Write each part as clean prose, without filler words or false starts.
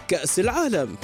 كأس العالم.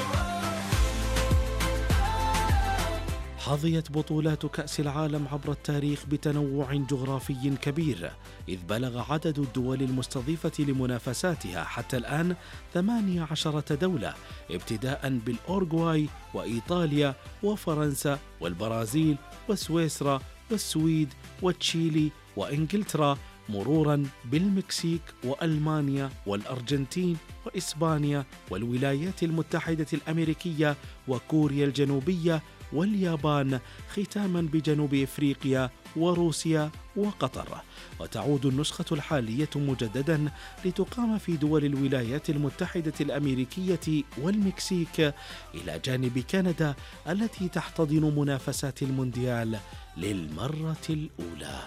حظيت بطولات كأس العالم عبر التاريخ بتنوع جغرافي كبير، إذ بلغ عدد الدول المستضيفة لمنافساتها حتى الآن 18 دولة، ابتداء بالأورغواي وإيطاليا وفرنسا والبرازيل وسويسرا والسويد وتشيلي وإنجلترا، مرورا بالمكسيك وألمانيا والأرجنتين وإسبانيا والولايات المتحدة الأمريكية وكوريا الجنوبية واليابان، ختاما بجنوب إفريقيا وروسيا وقطر. وتعود النسخة الحالية مجددا لتقام في دول الولايات المتحدة الأمريكية والمكسيك، إلى جانب كندا التي تحتضن منافسات المونديال للمرة الأولى.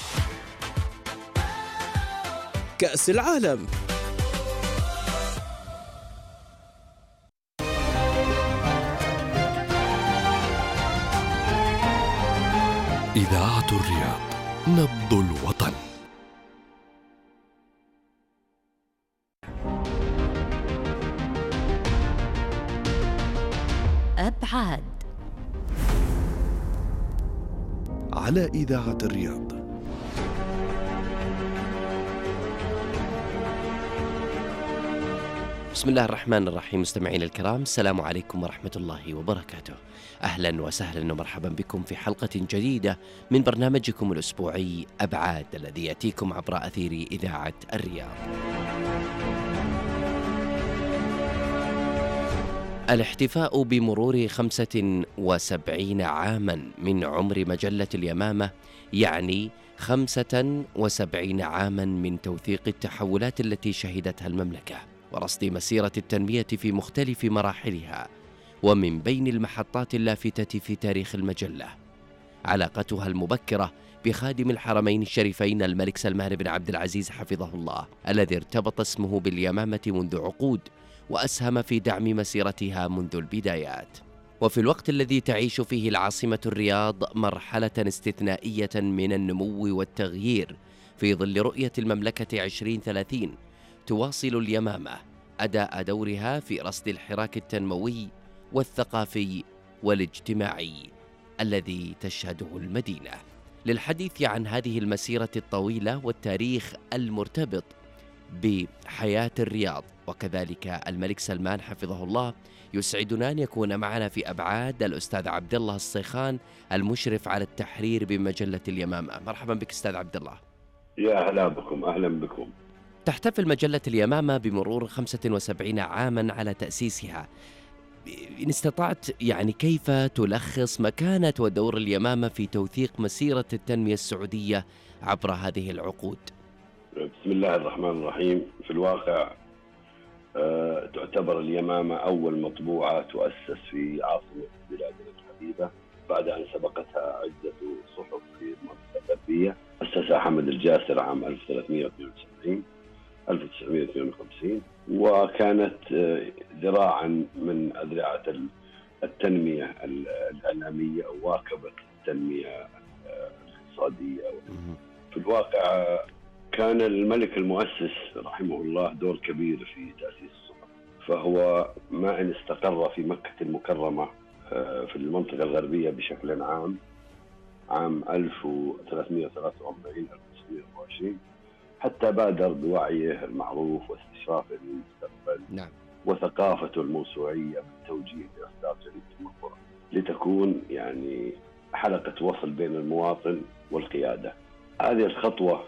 كأس العالم. إذاعة الرياض، نبض الوطن. أبعاد على إذاعة الرياض. بسم الله الرحمن الرحيم. مستمعين الكرام، السلام عليكم ورحمة الله وبركاته. أهلا وسهلا ومرحبا بكم في حلقة جديدة من برنامجكم الأسبوعي أبعاد، الذي يأتيكم عبر أثير إذاعة الرياض. الاحتفاء بمرور 75 عاما من عمر مجلة اليمامة يعني 75 عاما من توثيق التحولات التي شهدتها المملكة، ورصد مسيرة التنمية في مختلف مراحلها. ومن بين المحطات اللافتة في تاريخ المجلة علاقتها المبكرة بخادم الحرمين الشريفين الملك سلمان بن عبد العزيز حفظه الله، الذي ارتبط اسمه باليمامة منذ عقود وأسهم في دعم مسيرتها منذ البدايات. وفي الوقت الذي تعيش فيه العاصمة الرياض مرحلة استثنائية من النمو والتغيير في ظل رؤية المملكة 2030، تواصل اليمامة أداء دورها في رصد الحراك التنموي والثقافي والاجتماعي الذي تشهده المدينة. للحديث عن هذه المسيرة الطويلة والتاريخ المرتبط بحياة الرياض وكذلك الملك سلمان حفظه الله، يسعدنا أن يكون معنا في أبعاد الأستاذ عبد الله الصيخان، المشرف على التحرير بمجلة اليمامة. مرحبا بك أستاذ عبد الله. يا هلا بكم، أهلا بكم. تحتفل مجلة اليمامة بمرور 75 عاما على تأسيسها. إن استطعت يعني كيف تلخص مكانة ودور اليمامة في توثيق مسيرة التنمية السعودية عبر هذه العقود؟ بسم الله الرحمن الرحيم. في الواقع تعتبر اليمامة أول مطبوعة تؤسس في عاصمة بلادنا الحبيبة، بعد أن سبقتها عدة صحف في المنطقة الغربية. أسسها حمد الجاسر عام 1952، وكانت ذراعا من أذرعة التنمية الإعلامية، وواكبت التنمية الاقتصادية. في الواقع كان الملك المؤسس رحمه الله دور كبير في تأسيس الصحف، فهو ما إن استقر في مكة المكرمة في المنطقة الغربية بشكل عام 1343-1924، حتى بادر بوعيه المعروف واستشرافه للمستقبل. نعم. وثقافته الموسوعية بالتوجيه لإصدار جريدة المنظورة لتكون يعني حلقة وصل بين المواطن والقيادة. هذه الخطوة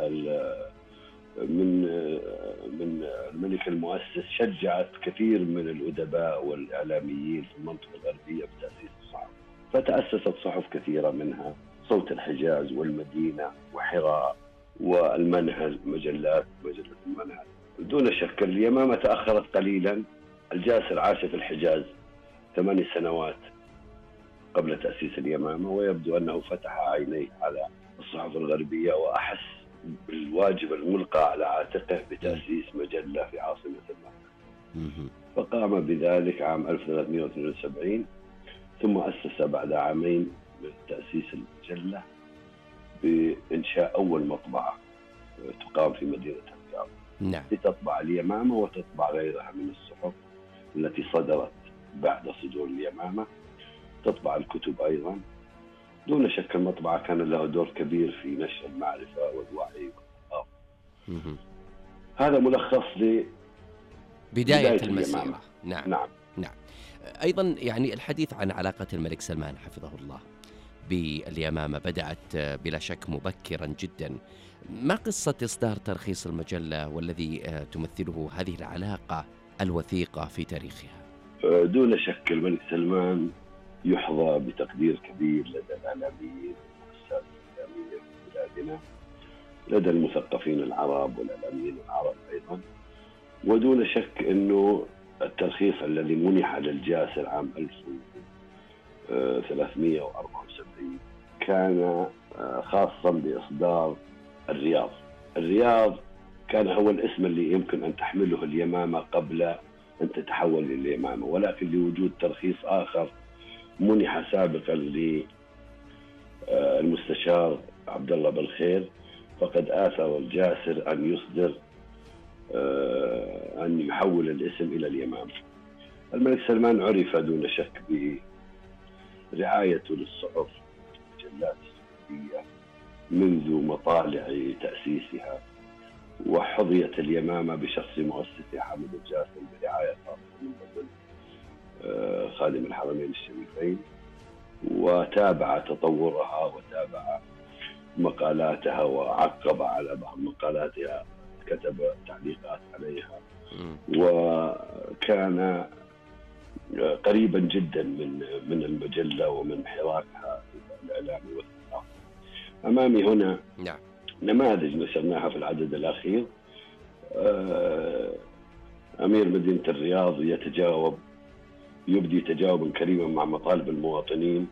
من الملك المؤسس شجعت كثير من الأدباء والإعلاميين في المنطقة الغربية بتأسيس الصحف، فتأسست صحف كثيرة، منها صوت الحجاز والمدينة وحراء والمنهل، مجلة المنهل. دون شك اليمامة تأخرت قليلا. الجاسر عاش في الحجاز 8 سنوات قبل تأسيس اليمامة، ويبدو أنه فتح عينيه على الصحف الغربية وأحس بالواجب الملقى على عاتقه بتأسيس مجلة في عاصمة المملكة، فقام بذلك عام 1372، ثم أسس بعد عامين من تأسيس المجلة بإنشاء أول مطبعة تقام في مدينة الرياض. نعم. لتطبع اليمامة وتطبع غيرها من الصحف التي صدرت بعد صدور اليمامة، تطبع الكتب أيضا. دون شك المطبعة كان له دور كبير في نشر المعرفة والوعي والثقافة. هذا ملخص بداية المسيرة. نعم. نعم. أيضا يعني الحديث عن علاقة الملك سلمان حفظه الله باليمامة بدأت بلا شك مبكرا جدا. ما قصة إصدار ترخيص المجلة والذي تمثله هذه العلاقة الوثيقة في تاريخها؟ دون شك الملك سلمان يحظى بتقدير كبير لدى الإعلاميين والمؤسسات الإعلامية في بلادنا، لدى المثقفين العرب والإعلاميين العرب أيضا. ودون شك أنه الترخيص الذي منح للجاسر عام 1374 كان خاصا بإصدار الرياض. الرياض كان هو الاسم اللي يمكن أن تحمله اليمامة قبل أن تتحول إلى اليمامة، ولكن لوجود ترخيص آخر منح سابقا للمستشار عبد الله بالخير، فقد آثر الجاسر أن يصدر أن يحول الاسم إلى اليمامة. الملك سلمان عرف دون شك برعايته للصحف والمجلات السعودية منذ مطالع تأسيسها، وحظيت اليمامة بشخص مؤسسها حامد الجاسر برعاية خاصة من قبل خادم الحرمين الشريفين، وتابع تطورها وتابع مقالاتها وعقب على بعض مقالاتها، كتب تعليقات عليها، وكان قريبا جدا من المجلة ومن حراكها الإعلامي والثقافي. أمامي هنا نماذج نشرناها في العدد الأخير. أمير مدينة الرياض يبدي تجاوبا كريما مع مطالب المواطنين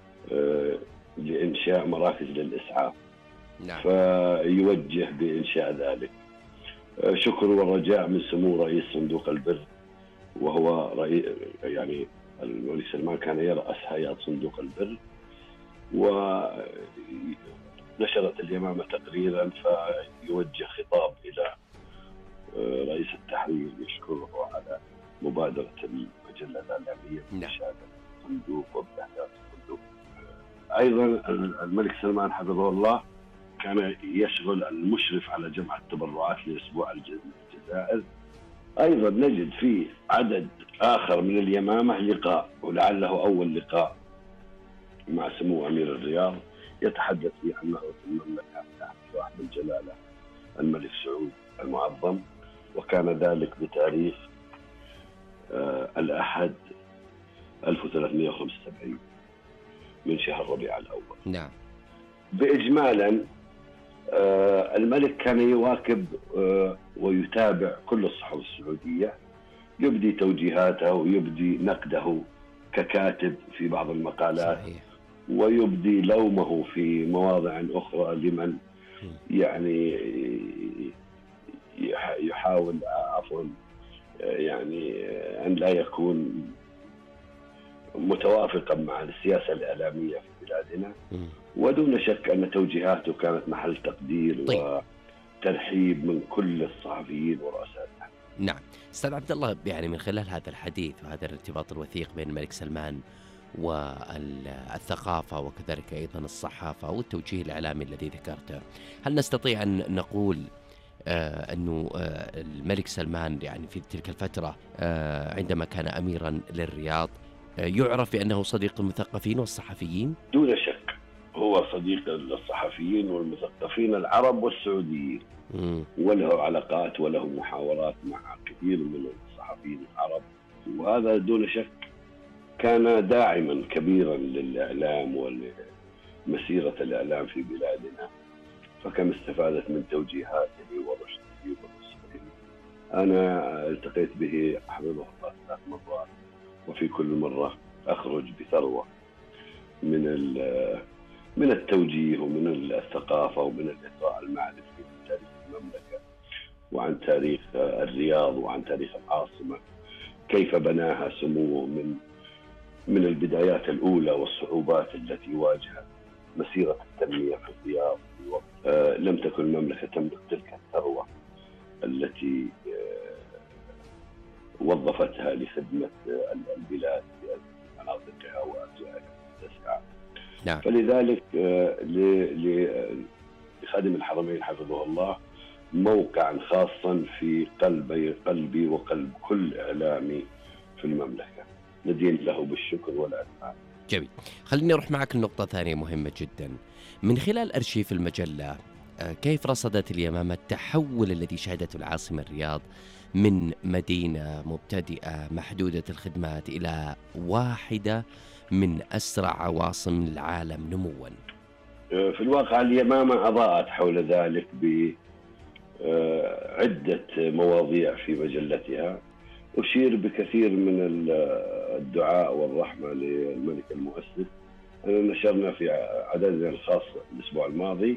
لإنشاء مراكز للإسعاف، فيوجه بإنشاء ذلك. شكر والرجاء من سمو رئيس صندوق البر، وهو يعني الملك سلمان كان يرأس هيئة صندوق البر، ونشرت اليمامة تقريرا فيوجه خطاب إلى رئيس التحرير يشكره على مبادرة المجلة الإعلامية بإنشاء الصندوق وبإحداث الصندوق. أيضا الملك سلمان حفظه الله كان يشغل المشرف على جمع التبرعات لأسبوع الجزائر. أيضا نجد في عدد آخر من اليمامة لقاء، ولعله أول لقاء مع سمو أمير الرياض يتحدث فيه عن نهضة المملكة تحت صاحب الجلالة الملك سعود المعظم، وكان ذلك بتاريخ الأحد 1375 من شهر ربيع الأول. نعم. بإجمالا الملك كان يواكب ويتابع كل الصحف السعودية، يبدي توجيهاته ويبدي نقده ككاتب في بعض المقالات، صحيح. ويبدي لومه في مواضع أخرى لمن يعني يحاول يعني أن لا يكون متوافقا مع السياسة الإعلامية في بلادنا. ودون شك أن توجيهاته كانت محل تقدير وترحيب من كل الصحفيين ورؤساء التحرير. نعم. أستاذ عبد الله، يعني من خلال هذا الحديث وهذا الارتباط الوثيق بين الملك سلمان والثقافة وكذلك أيضا الصحافة والتوجيه الإعلامي الذي ذكرته، هل نستطيع أن نقول أنه الملك سلمان يعني في تلك الفترة عندما كان أميرا للرياض يعرف بأنه صديق المثقفين والصحفيين؟ دون شك هو صديق للصحفيين والمثقفين العرب والسعوديين، وله علاقات وله محاورات مع كثير من الصحفيين العرب، وهذا دون شك كان داعما كبيرا للإعلام ولمسيرة الإعلام في بلادنا، فكم استفادت من توجيهاته ورشده ونصحه. أنا التقيت به حفظه الله 3 مرات، وفي كل مرة أخرج بثروة من التوجيه ومن الثقافة ومن الإثراء المعرفي عن تاريخ المملكة وعن تاريخ الرياض وعن تاريخ العاصمة، كيف بناها سموه من البدايات الأولى والصعوبات التي واجهت مسيرة التنمية في الرياض في وقت لم تكن المملكة تملك تلك الثروة التي وظفتها لخدمة البلاد في مناطقها وأجزائها المتسعة. نعم. فلذلك لخادم الحرمين حفظه الله موقعا خاصا في قلبي وقلب كل إعلامي في المملكة، ندين له بالشكر والعرفان. جميل. خليني أروح معك لنقطة ثانية مهمة جدا. من خلال أرشيف المجلة، كيف رصدت اليمامة التحول الذي شهدته العاصمة الرياض من مدينة مبتدئة محدودة الخدمات إلى واحدة من أسرع عواصم العالم نموا؟ في الواقع اليمامة أضاءت حول ذلك بعدة مواضيع في مجلتها. أشير بكثير من الدعاء والرحمة للملك المؤسس. نشرنا في عددنا الخاص الأسبوع الماضي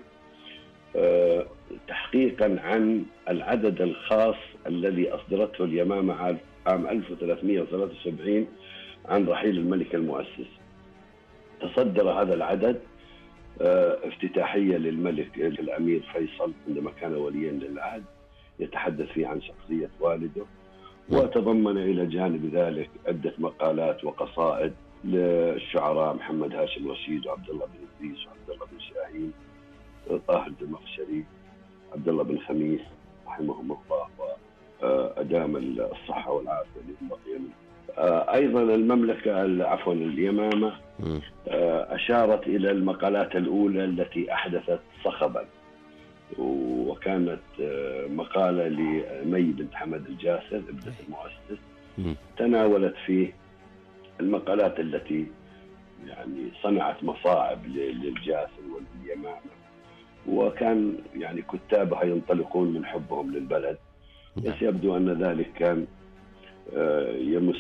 تحقيقا عن العدد الخاص الذي أصدرته اليمامة عام 1373 عن رحيل الملك المؤسس. تصدر هذا العدد افتتاحية للملك الأمير فيصل عندما كان وليا للعهد، يتحدث فيه عن شخصية والده، وتضمن إلى جانب ذلك عدة مقالات وقصائد للشعراء محمد هاشم رشيد وعبد الله بن إدريس وعبد الله بن شاهين، طاهر الزمخشري، عبد الله بن خميس رحمهم الله وأدام الصحة والعافية لهم بقي منه. أيضا اليمامة أشارت إلى المقالات الأولى التي أحدثت صخبا، وكانت مقالة لمي بنت حمد الجاسر ابنة المؤسس، تناولت فيه المقالات التي يعني صنعت مصاعب للجاسر واليمامة، وكان يعني كتابها ينطلقون من حبهم للبلد، بس يبدو أن ذلك كان يمس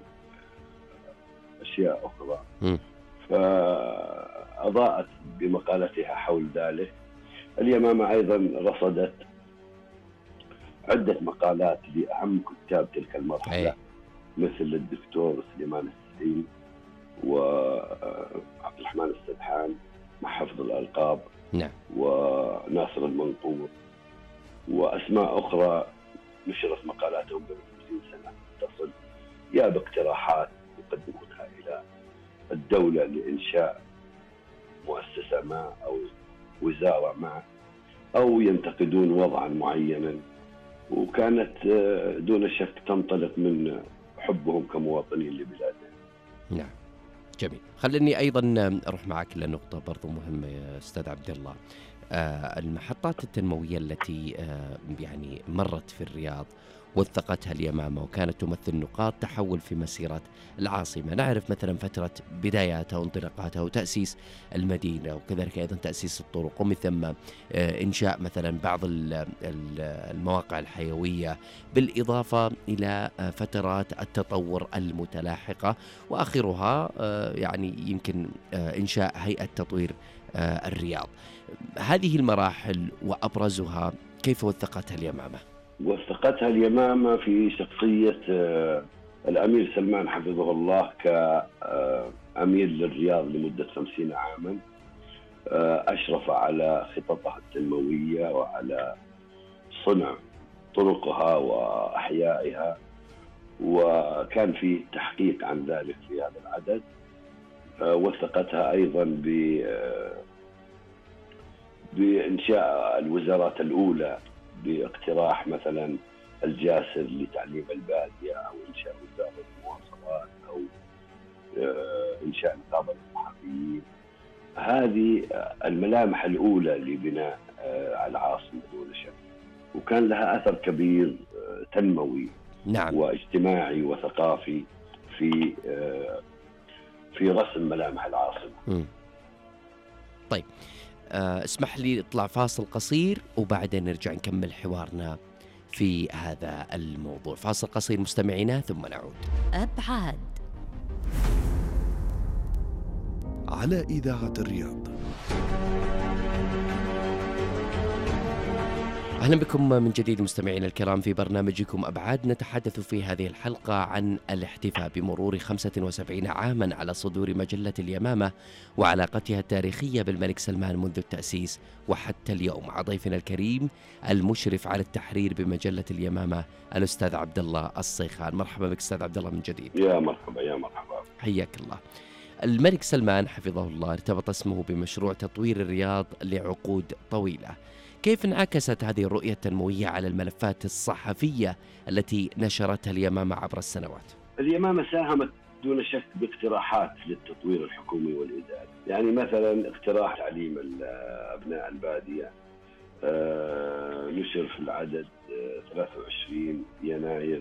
أشياء أخرى، فأضاءت بمقالتها حول ذلك. اليمامة أيضا رصدت عدة مقالات لأهم كتاب تلك المرحلة مثل الدكتور سليمان السليم وعبد الرحمن السدحان مع حفظ الألقاب، وناصر المنقور وأسماء أخرى نشرت مقالاتهم قبل 50 سنة تصل يا باقتراحات يقدمونها إلى الدولة لإنشاء مؤسسة ما أو وزارة ما، أو ينتقدون وضعا معينا، وكانت دون شك تنطلق من حبهم كمواطنين لبلادهم. نعم. جميل. خليني أيضا أروح معك لنقطة برضو مهمة يا أستاذ عبد الله. المحطات التنموية التي يعني مرت في الرياض وثقتها اليمامة وكانت تمثل نقاط تحول في مسيرة العاصمة. نعرف مثلا فترة بداياتها وانطلاقاتها وتأسيس المدينة، وكذلك أيضا تأسيس الطرق، ومن ثم إنشاء مثلا بعض المواقع الحيوية، بالإضافة إلى فترات التطور المتلاحقة، وآخرها يعني يمكن إنشاء هيئة تطوير الرياض. هذه المراحل وأبرزها كيف وثقتها اليمامة؟ وثقتها اليمامة في شخصية الأمير سلمان حفظه الله كأمير للرياض لمدة 50 عاما. أشرف على خططها التنموية وعلى صنع طرقها وأحيائها، وكان في تحقيق عن ذلك في هذا العدد. وثقتها أيضا بإنشاء الوزارات الأولى، باقتراح مثلا الجاسر لتعليم البادية، أو إنشاء وزارة المواصلات، أو إنشاء نقابة الصحفيين. هذه الملامح الأولى لبناء العاصمة دون شك، وكان لها أثر كبير تنموي واجتماعي وثقافي في رسم ملامح العاصمة. طيب، اسمح لي اطلع فاصل قصير وبعدين نرجع نكمل حوارنا في هذا الموضوع. فاصل قصير مستمعينا ثم نعود. أبعاد على إذاعة الرياض. أهلا بكم من جديد مستمعينا الكرام في برنامجكم أبعاد. نتحدث في هذه الحلقة عن الاحتفاء بمرور 75 عاما على صدور مجلة اليمامة وعلاقتها التاريخية بالملك سلمان منذ التأسيس وحتى اليوم. مع ضيفنا الكريم المشرف على التحرير بمجلة اليمامة الأستاذ عبد الله الصيخان. مرحبا بك أستاذ عبد الله من جديد. يا مرحبا يا مرحبا، حياك الله. الملك سلمان حفظه الله ارتبط اسمه بمشروع تطوير الرياض لعقود طويلة. كيف انعكست هذه الرؤية التنموية على الملفات الصحفية التي نشرتها اليمامة عبر السنوات؟ اليمامة ساهمت دون شك باقتراحات للتطوير الحكومي والإداري، يعني مثلا اقتراح تعليم أبناء البادية نشر في العدد 23 يناير